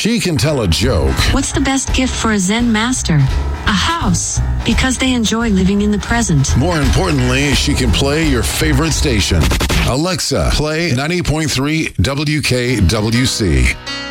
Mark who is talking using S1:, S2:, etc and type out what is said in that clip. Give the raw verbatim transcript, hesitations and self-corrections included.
S1: She can tell a joke.
S2: What's the best gift for a Zen master? A house, because they enjoy living in the present.
S1: More importantly, she can play your favorite station. Alexa, play ninety point three W K W C.